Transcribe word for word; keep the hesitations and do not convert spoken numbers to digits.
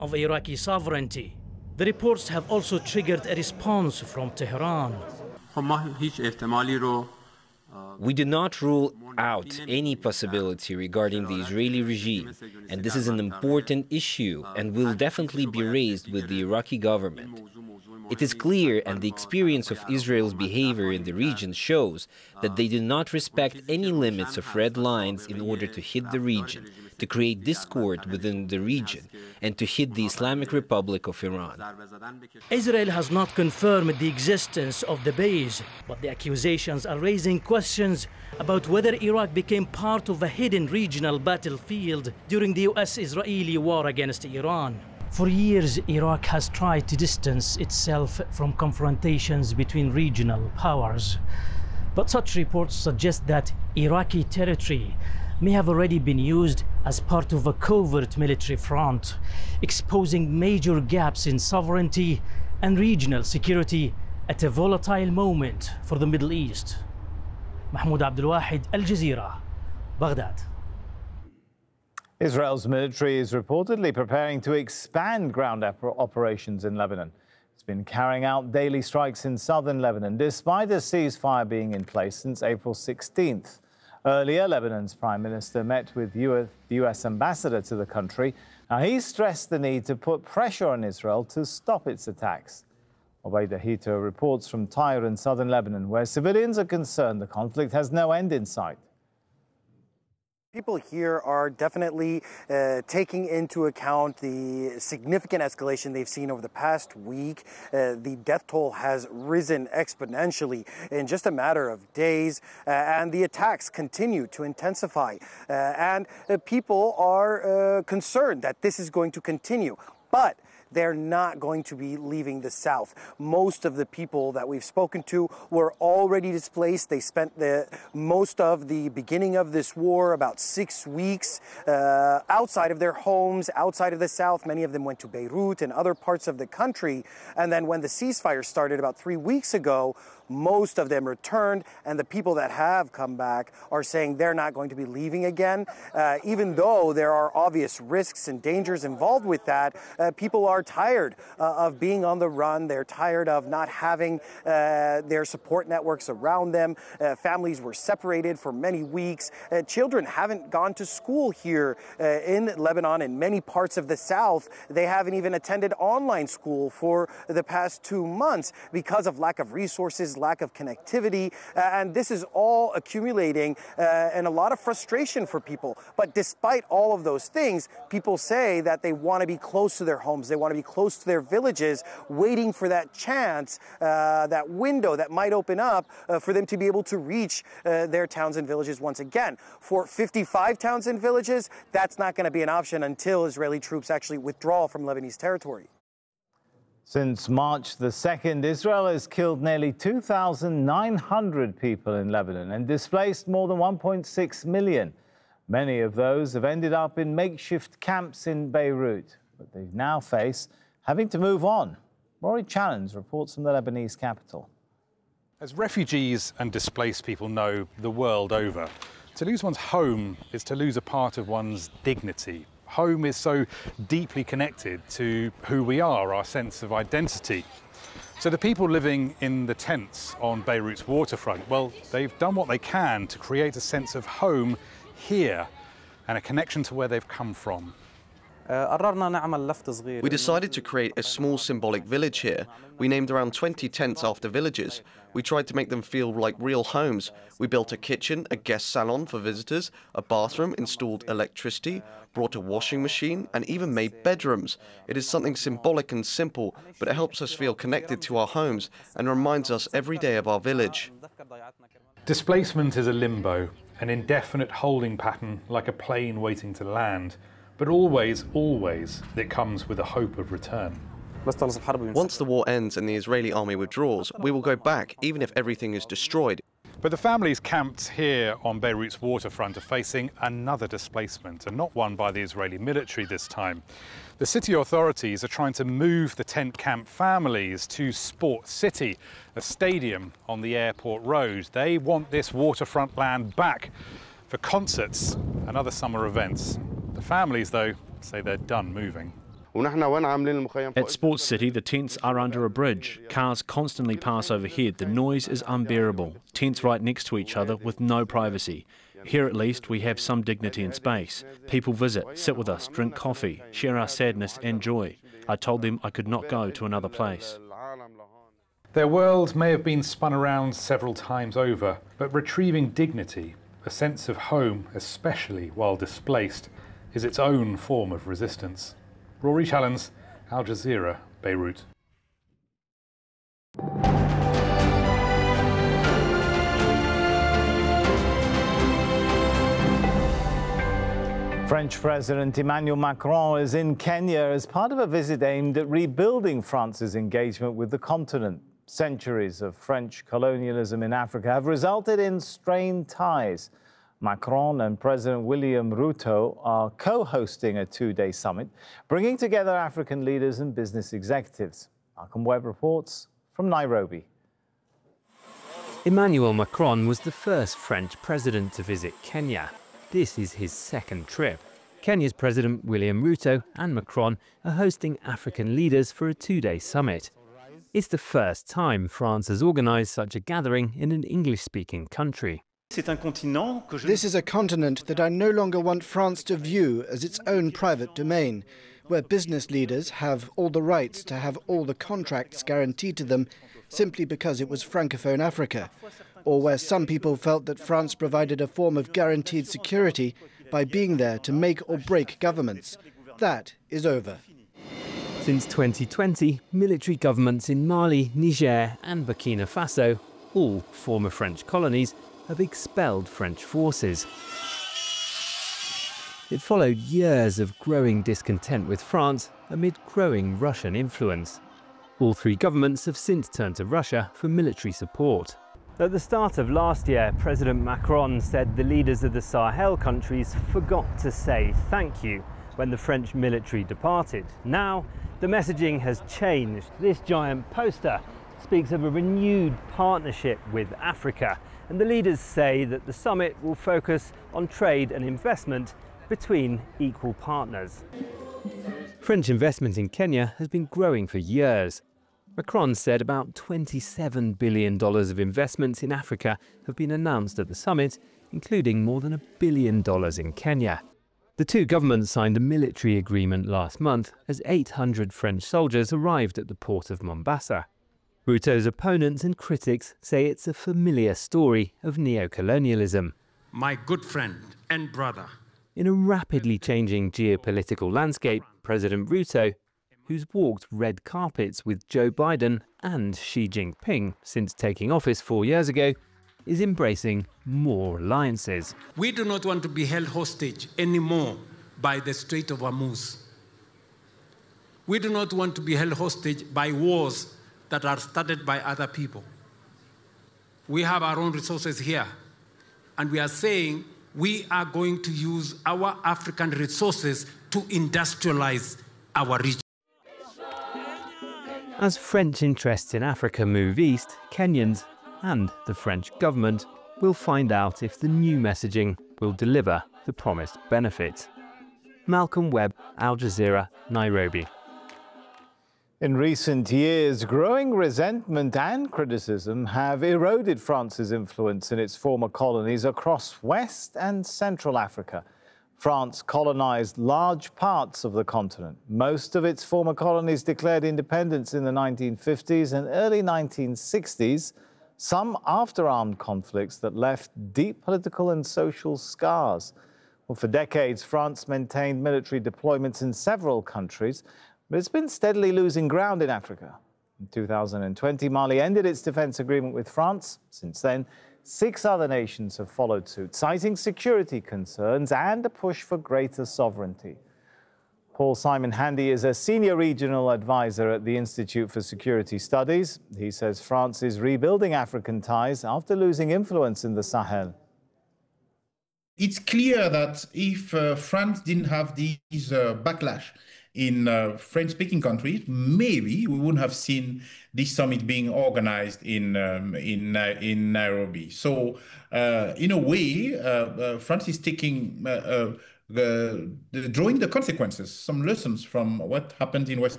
of Iraqi sovereignty. The reports have also triggered a response from Tehran. We do not rule out any possibility regarding the Israeli regime, and this is an important issue and will definitely be raised with the Iraqi government. It is clear, and the experience of Israel's behavior in the region shows, that they do not respect any limits of red lines in order to hit the region, to create discord within the region, and to hit the Islamic Republic of Iran. Israel has not confirmed the existence of the base, but the accusations are raising questions about whether Iraq became part of a hidden regional battlefield during the U S-Israeli war against Iran. For years, Iraq has tried to distance itself from confrontations between regional powers. But such reports suggest that Iraqi territory may have already been used as part of a covert military front, exposing major gaps in sovereignty and regional security at a volatile moment for the Middle East. Mahmoud Abdul Wahid, Al Jazeera, Baghdad. Israel's military is reportedly preparing to expand ground operations in Lebanon. It's been carrying out daily strikes in southern Lebanon, despite a ceasefire being in place since April sixteenth. Earlier, Lebanon's Prime Minister met with the U S ambassador to the country. Now, he stressed the need to put pressure on Israel to stop its attacks. Obaida Hito reports from Tyre in southern Lebanon, where civilians are concerned the conflict has no end in sight. People here are definitely uh, taking into account the significant escalation they've seen over the past week. Uh, the death toll has risen exponentially in just a matter of days, uh, and the attacks continue to intensify. Uh, and uh, people are uh, concerned that this is going to continue. But they're not going to be leaving the south. Most of the people that we've spoken to were already displaced. They spent the most of the beginning of this war, about six weeks, uh, outside of their homes, outside of the south. Many of them went to Beirut and other parts of the country. And then when the ceasefire started about three weeks ago, most of them returned, and the people that have come back are saying they're not going to be leaving again. Uh, even though there are obvious risks and dangers involved with that, uh, people are tired uh, of being on the run. They're tired of not having uh, their support networks around them. Uh, families were separated for many weeks. Uh, children haven't gone to school here uh, in Lebanon. In many parts of the south, they haven't even attended online school for the past two months because of lack of resources, lack of connectivity, uh, and this is all accumulating uh, and a lot of frustration for people. But despite all of those things, people say that they want to be close to their homes, they want to be close to their villages, waiting for that chance, uh, that window that might open up uh, for them to be able to reach uh, their towns and villages once again. For fifty-five towns and villages, that's not going to be an option until Israeli troops actually withdraw from Lebanese territory. Since March the second, Israel has killed nearly two thousand nine hundred people in Lebanon and displaced more than one point six million. Many of those have ended up in makeshift camps in Beirut, but they now face having to move on. Rory Challens reports from the Lebanese capital. As refugees and displaced people know the world over, to lose one's home is to lose a part of one's dignity. Home is so deeply connected to who we are, our sense of identity. So the people living in the tents on Beirut's waterfront, well, they've done what they can to create a sense of home here and a connection to where they've come from. We decided to create a small symbolic village here. We named around twenty tents after villages. We tried to make them feel like real homes. We built a kitchen, a guest salon for visitors, a bathroom, installed electricity, brought a washing machine, and even made bedrooms. It is something symbolic and simple, but it helps us feel connected to our homes and reminds us every day of our village. Displacement is a limbo, an indefinite holding pattern like a plane waiting to land. But always, always, it comes with a hope of return. Once the war ends and the Israeli army withdraws, we will go back, even if everything is destroyed. But the families camped here on Beirut's waterfront are facing another displacement, and not one by the Israeli military this time. The city authorities are trying to move the tent camp families to Sport City, a stadium on the airport road. They want this waterfront land back for concerts and other summer events. The families, though, say they're done moving. At Sports City, the tents are under a bridge. Cars constantly pass overhead. The noise is unbearable. Tents right next to each other with no privacy. Here at least we have some dignity and space. People visit, sit with us, drink coffee, share our sadness and joy. I told them I could not go to another place. Their world may have been spun around several times over, but retrieving dignity, a sense of home, especially while displaced, is its own form of resistance. Rory Challens, Al Jazeera, Beirut. French President Emmanuel Macron is in Kenya as part of a visit aimed at rebuilding France's engagement with the continent. Centuries of French colonialism in Africa have resulted in strained ties. Macron and President William Ruto are co-hosting a two-day summit, bringing together African leaders and business executives. Malcolm Webb reports from Nairobi. Emmanuel Macron was the first French president to visit Kenya. This is his second trip. Kenya's President William Ruto and Macron are hosting African leaders for a two-day summit. It's the first time France has organised such a gathering in an English-speaking country. This is a continent that I no longer want France to view as its own private domain, where business leaders have all the rights to have all the contracts guaranteed to them simply because it was Francophone Africa, or where some people felt that France provided a form of guaranteed security by being there to make or break governments. That is over. Since twenty twenty, military governments in Mali, Niger and Burkina Faso, all former French colonies, have expelled French forces. It followed years of growing discontent with France amid growing Russian influence. All three governments have since turned to Russia for military support. At the start of last year, President Macron said the leaders of the Sahel countries forgot to say thank you when the French military departed. Now, the messaging has changed. This giant poster speaks of a renewed partnership with Africa, and the leaders say that the summit will focus on trade and investment between equal partners. French investment in Kenya has been growing for years. Macron said about twenty-seven billion dollars of investments in Africa have been announced at the summit, including more than a billion dollars in Kenya. The two governments signed a military agreement last month as eight hundred French soldiers arrived at the port of Mombasa. Ruto's opponents and critics say it's a familiar story of neo-colonialism. My good friend and brother. In a rapidly changing geopolitical landscape, President Ruto, who's walked red carpets with Joe Biden and Xi Jinping since taking office four years ago, is embracing more alliances. We do not want to be held hostage anymore by the Strait of Hormuz. We do not want to be held hostage by wars that are started by other people. We have our own resources here, and we are saying we are going to use our African resources to industrialize our region. As French interests in Africa move east, Kenyans and the French government will find out if the new messaging will deliver the promised benefit. Malcolm Webb, Al Jazeera, Nairobi. In recent years, growing resentment and criticism have eroded France's influence in its former colonies across West and Central Africa. France colonized large parts of the continent. Most of its former colonies declared independence in the nineteen fifties and early nineteen sixties, some after armed conflicts that left deep political and social scars. Well, for decades, France maintained military deployments in several countries, but it's been steadily losing ground in Africa. In two thousand twenty, Mali ended its defense agreement with France. Since then, six other nations have followed suit, citing security concerns and a push for greater sovereignty. Paul Simon Handy is a senior regional advisor at the Institute for Security Studies. He says France is rebuilding African ties after losing influence in the Sahel. It's clear that if uh, France didn't have these uh, backlash in uh, French-speaking countries, maybe we wouldn't have seen this summit being organized in um, in uh, in Nairobi. So, uh, in a way, uh, uh, France is taking uh, uh, uh, drawing the consequences, some lessons from what happened in West